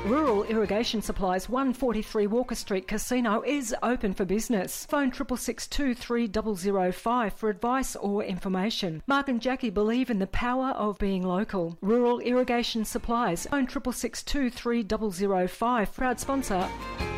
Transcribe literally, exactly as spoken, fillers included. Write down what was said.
Rural Irrigation Supplies, one forty-three Walker Street Casino is open for business. Phone triple six two three zero zero five for advice or information. Mark and Jackie believe in the power of being local. Rural Irrigation Supplies. Phone triple six two three zero zero five. Proud sponsor.